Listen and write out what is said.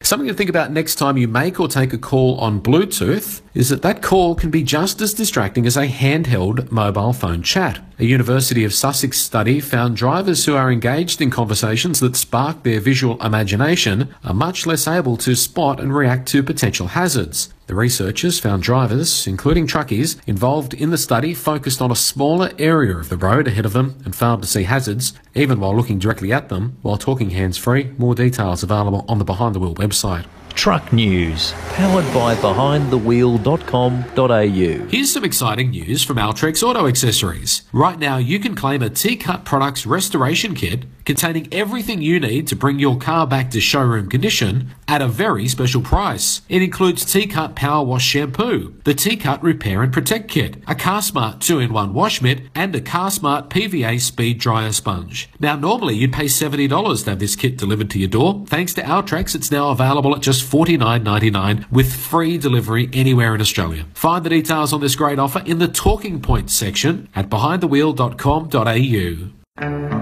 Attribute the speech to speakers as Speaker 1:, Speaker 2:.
Speaker 1: Something to think about next time you make or take a call on Bluetooth is that call can be just as distracting as a handheld mobile phone chat. A University of Sussex study found drivers who are engaged in conversations that spark their visual imagination are much less able to spot and react to potential hazards. The researchers found drivers, including truckies, involved in the study focused on a smaller area of the road ahead of them and failed to see hazards, even while looking directly at them while talking hands-free. More details available on the Behind the Wheel website.
Speaker 2: Truck News, powered by behindthewheel.com.au.
Speaker 1: Here's some exciting news from Altrex Auto Accessories. Right now you can claim a T-Cut Products restoration kit containing everything you need to bring your car back to showroom condition at a very special price. It includes T-Cut Power Wash Shampoo, the T-Cut Repair and Protect Kit, a CarSmart 2-in-1 Wash Mitt, and a CarSmart PVA Speed Dryer Sponge. Now normally you'd pay $70 to have this kit delivered to your door. Thanks to Altrex, it's now available at just $49.99 with free delivery anywhere in Australia. Find the details on this great offer in the Talking Points section at behindthewheel.com.au.